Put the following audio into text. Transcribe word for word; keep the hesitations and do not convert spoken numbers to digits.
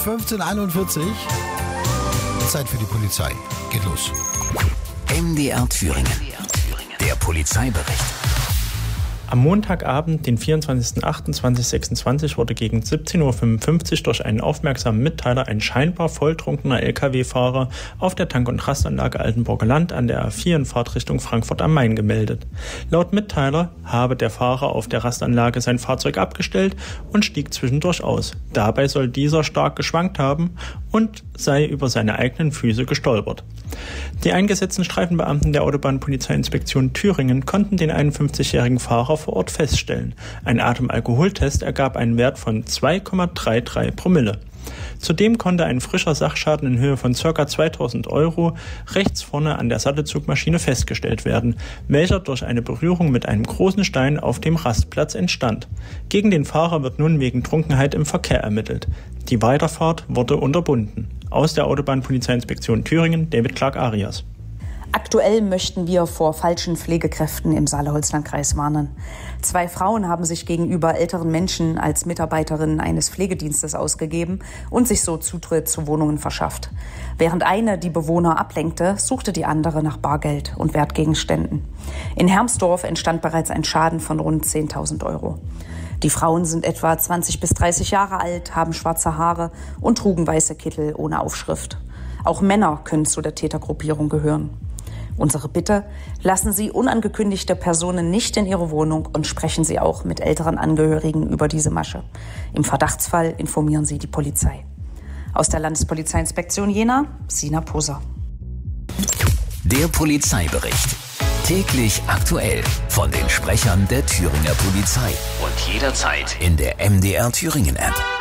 fünfzehn Uhr einundvierzig. Zeit für die Polizei. Geht los. M D R Thüringen. Der Polizeibericht. Am Montagabend, den vierundzwanzigsten achten zweitausendsechsundzwanzig, wurde gegen siebzehn Uhr fünfundfünfzig durch einen aufmerksamen Mitteiler ein scheinbar volltrunkener L K W-Fahrer auf der Tank- und Rastanlage Altenburger Land an der A vier in Fahrtrichtung Frankfurt am Main gemeldet. Laut Mitteiler habe der Fahrer auf der Rastanlage sein Fahrzeug abgestellt und stieg zwischendurch aus. Dabei soll dieser stark geschwankt haben und sei über seine eigenen Füße gestolpert. Die eingesetzten Streifenbeamten der Autobahnpolizeiinspektion Thüringen konnten den einundfünfzigjährigen Fahrer vor Ort feststellen. Ein Atemalkoholtest ergab einen Wert von zwei Komma dreiunddreißig Promille. Zudem konnte ein frischer Sachschaden in Höhe von ca. zweitausend Euro rechts vorne an der Sattelzugmaschine festgestellt werden, welcher durch eine Berührung mit einem großen Stein auf dem Rastplatz entstand. Gegen den Fahrer wird nun wegen Trunkenheit im Verkehr ermittelt. Die Weiterfahrt wurde unterbunden. Aus der Autobahnpolizeiinspektion Thüringen, David Clark-Arias. Aktuell möchten wir vor falschen Pflegekräften im Saale-Holzland-Kreis warnen. Zwei Frauen haben sich gegenüber älteren Menschen als Mitarbeiterinnen eines Pflegedienstes ausgegeben und sich so Zutritt zu Wohnungen verschafft. Während eine die Bewohner ablenkte, suchte die andere nach Bargeld und Wertgegenständen. In Hermsdorf entstand bereits ein Schaden von rund zehntausend Euro. Die Frauen sind etwa zwanzig bis dreißig Jahre alt, haben schwarze Haare und trugen weiße Kittel ohne Aufschrift. Auch Männer können zu der Tätergruppierung gehören. Unsere Bitte: Lassen Sie unangekündigte Personen nicht in Ihre Wohnung und sprechen Sie auch mit älteren Angehörigen über diese Masche. Im Verdachtsfall informieren Sie die Polizei. Aus der Landespolizeiinspektion Jena, Sina Poser. Der Polizeibericht. Täglich aktuell von den Sprechern der Thüringer Polizei. Und jederzeit in der M D R Thüringen App.